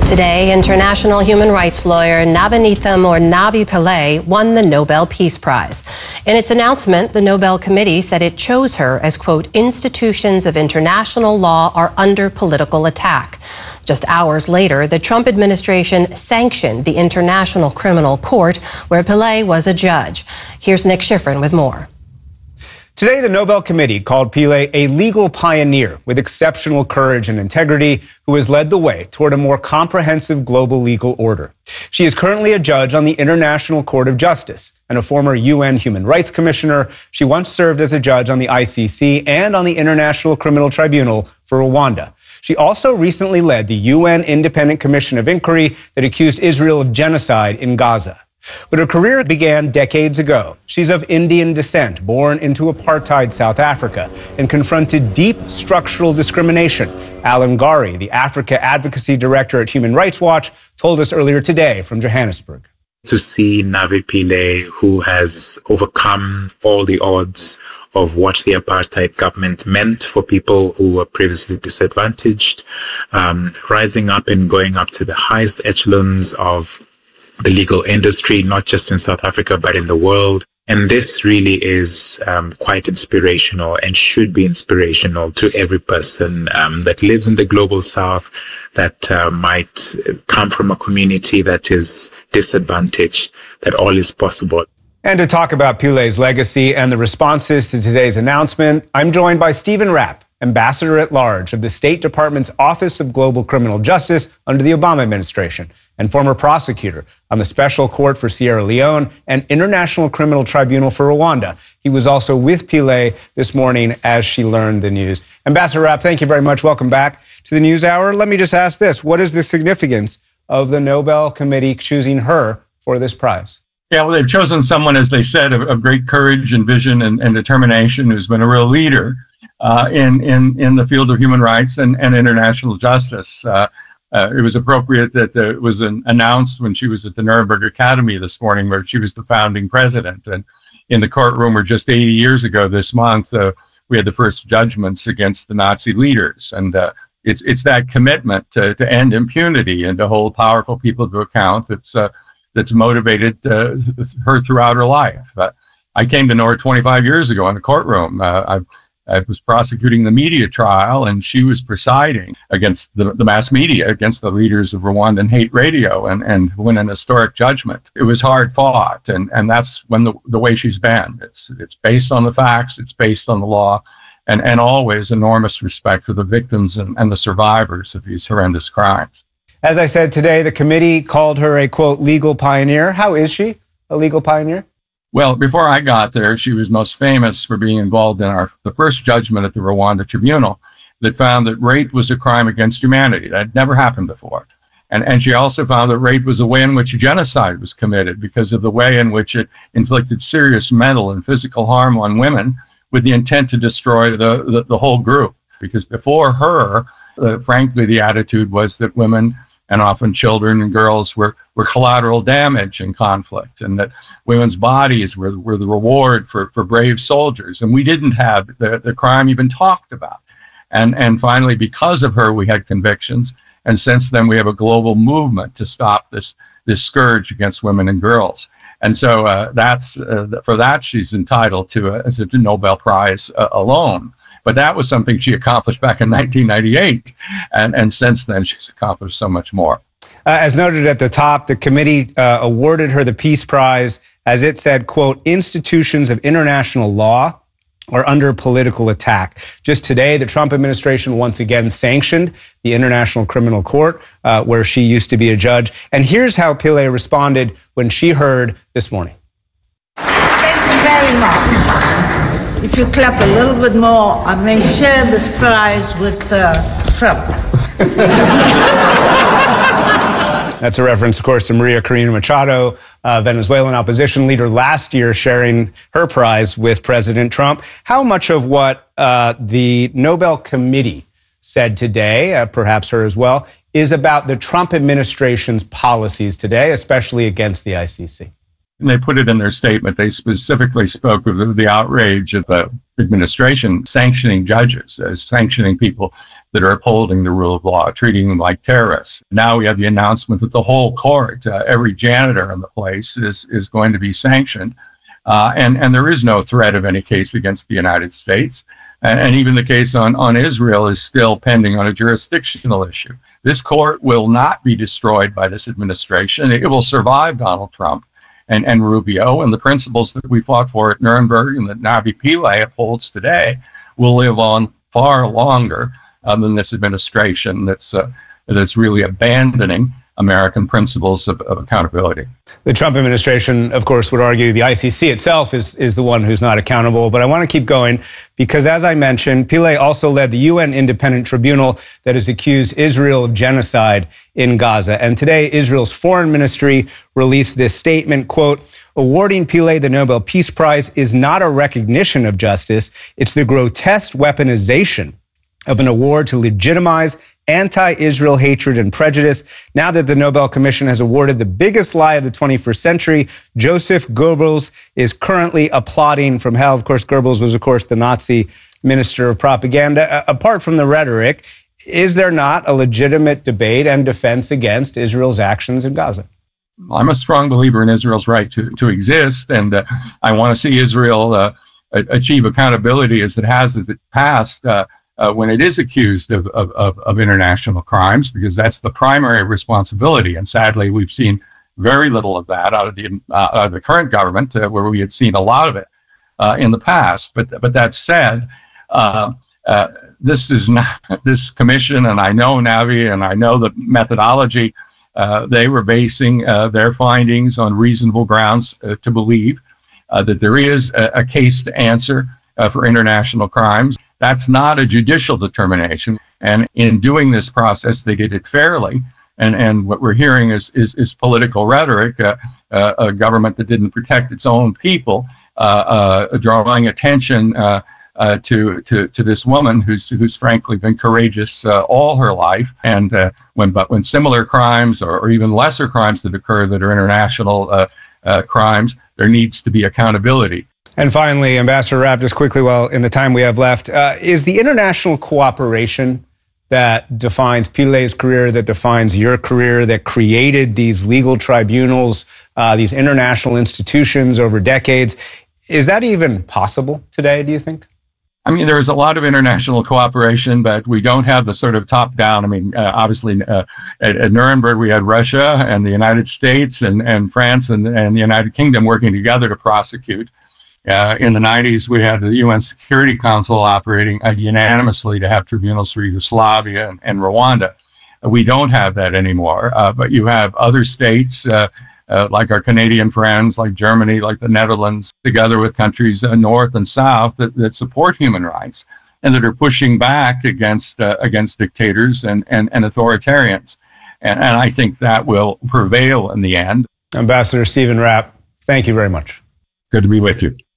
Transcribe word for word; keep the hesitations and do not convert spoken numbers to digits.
Today, international human rights lawyer Navanitham or Navi Pillay won the Nobel Peace Prize. In its announcement, the Nobel Committee said it chose her as, quote, institutions of international law are under political attack. Just hours later, the Trump administration sanctioned the International Criminal Court, where Pillay was a judge. Here's Nick Schifrin with more. Today, the Nobel Committee called Pillay a legal pioneer with exceptional courage and integrity who has led the way toward a more comprehensive global legal order. She is currently a judge on the International Court of Justice and a former U N Human Rights Commissioner. She once served as a judge on the I C C and on the International Criminal Tribunal for Rwanda. She also recently led the U N Independent Commission of Inquiry that accused Israel of genocide in Gaza. But her career began decades ago. She's of Indian descent, born into apartheid South Africa, and confronted deep structural discrimination. Alan Gari, the Africa Advocacy Director at Human Rights Watch, told us earlier today from Johannesburg. To see Navi Pillay, who has overcome all the odds of what the apartheid government meant for people who were previously disadvantaged, um, rising up and going up to the highest echelons of the legal industry, not just in South Africa, but in the world. And this really is um, quite inspirational and should be inspirational to every person um, that lives in the global South, that uh, might come from a community that is disadvantaged, that all is possible. And to talk about Pillay's legacy and the responses to today's announcement, I'm joined by Stephen Rapp, Ambassador at Large of the State Department's Office of Global Criminal Justice under the Obama administration, and former prosecutor on the Special Court for Sierra Leone and International Criminal Tribunal for Rwanda. He was also with Pillay this morning as she learned the news. Ambassador Rapp, thank you very much. Welcome back to the NewsHour. Let me just ask this. What is the significance of the Nobel Committee choosing her for this prize? Yeah, well, they've chosen someone, as they said, of, of great courage and vision and, and determination, who's been a real leader uh, in, in, in the field of human rights and, and international justice. Uh, uh, it was appropriate that the, it was an, announced when she was at the Nuremberg Academy this morning, where she was the founding president. And in the courtroom, where just eighty years ago this month, uh, we had the first judgments against the Nazi leaders. And uh, it's, it's that commitment to, to end impunity and to hold powerful people to account that's uh, that's motivated uh, her throughout her life. Uh, I came to know her twenty-five years ago in the courtroom. Uh, I, I was prosecuting the media trial, and she was presiding against the, the mass media, against the leaders of Rwandan hate radio, and, and win an historic judgment. It was hard fought, and, and that's when the, the way she's been. It's, it's based on the facts, it's based on the law, and, and always enormous respect for the victims and, and the survivors of these horrendous crimes. As I said today, the committee called her a, quote, legal pioneer. How is she a legal pioneer? Well, before I got there, she was most famous for being involved in our the first judgment at the Rwanda Tribunal that found that rape was a crime against humanity. That had never happened before. And, and she also found that rape was a way in which genocide was committed because of the way in which it inflicted serious mental and physical harm on women with the intent to destroy the, the, the whole group. Because before her, uh, frankly, the attitude was that women, and often children and girls, were, were collateral damage in conflict, and that women's bodies were, were the reward for, for brave soldiers. And we didn't have the, the crime even talked about. And, and finally, because of her, we had convictions. And since then, we have a global movement to stop this, this scourge against women and girls. And so uh, that's uh, for that, she's entitled to a, to the Nobel Prize uh, alone. But that was something she accomplished back in nineteen ninety-eight. And, and since then, she's accomplished so much more. Uh, as noted at the top, the committee uh, awarded her the Peace Prize as it said, quote, institutions of international law are under political attack. Just today, the Trump administration once again sanctioned the International Criminal Court, uh, where she used to be a judge. And here's how Pillay responded when she heard this morning. Thank you very much. If you clap a little bit more, I may share this prize with uh, Trump. That's a reference, of course, to Maria Corina Machado, uh, Venezuelan opposition leader, last year sharing her prize with President Trump. How much of what uh, the Nobel Committee said today, uh, perhaps her as well, is about the Trump administration's policies today, especially against the I C C? And they put it in their statement. They specifically spoke of the outrage of the administration sanctioning judges, uh, sanctioning people that are upholding the rule of law, treating them like terrorists. Now we have the announcement that the whole court, uh, every janitor in the place is, is going to be sanctioned. Uh, and, and there is no threat of any case against the United States. And, and even the case on, on Israel is still pending on a jurisdictional issue. This court will not be destroyed by this administration. It will survive Donald Trump and, and Rubio, and the principles that we fought for at Nuremberg and that Navi Pillay upholds today will live on far longer uh, than this administration that's, uh, that's really abandoning American principles of, of accountability. The Trump administration, of course, would argue the I C C itself is, is the one who's not accountable. But I want to keep going because, as I mentioned, Pillay also led the U N independent tribunal that has accused Israel of genocide in Gaza. And today, Israel's foreign ministry released this statement, quote, awarding Pillay the Nobel Peace Prize is not a recognition of justice. It's the grotesque weaponization of an award to legitimize anti-Israel hatred and prejudice. Now that the Nobel Commission has awarded the biggest lie of the twenty-first century, Joseph Goebbels is currently applauding from hell. Of course, Goebbels was, of course, the Nazi minister of propaganda. Apart from the rhetoric, is there not a legitimate debate and defense against Israel's actions in Gaza? I'm a strong believer in Israel's right to, to exist, and uh, I want to see Israel uh, achieve accountability as it has in the past. Uh, Uh, when it is accused of, of, of, of international crimes, because that's the primary responsibility. And sadly, we've seen very little of that out of the, uh, out of the current government, uh, where we had seen a lot of it uh, in the past. But but that said, uh, uh, this is not this commission, and I know Navi, and I know the methodology. Uh, they were basing uh, their findings on reasonable grounds uh, to believe uh, that there is a, a case to answer uh, for international crimes. That's not a judicial determination. And in doing this process, they did it fairly. And and what we're hearing is is, is political rhetoric, uh, uh, a government that didn't protect its own people, uh, uh, drawing attention uh, uh, to, to to this woman who's who's frankly been courageous uh, all her life. And uh, when but when similar crimes or, or even lesser crimes that occur that are international uh, uh, crimes, there needs to be accountability. And finally, Ambassador Rapp, just quickly, while in the time we have left, uh, is the international cooperation that defines Pillay's career, that defines your career, that created these legal tribunals, uh, these international institutions over decades, is that even possible today, do you think? I mean, there's a lot of international cooperation, but we don't have the sort of top-down. I mean, uh, obviously, uh, at, at Nuremberg, we had Russia and the United States and, and France and, and the United Kingdom working together to prosecute. Uh, in the nineties, we had the U N Security Council operating uh, unanimously to have tribunals for Yugoslavia and, and Rwanda. Uh, we don't have that anymore, uh, but you have other states, uh, uh, like our Canadian friends, like Germany, like the Netherlands, together with countries uh, north and south that, that support human rights and that are pushing back against uh, against dictators and, and, and authoritarians. And, and I think that will prevail in the end. Ambassador Stephen Rapp, thank you very much. Good to be with you.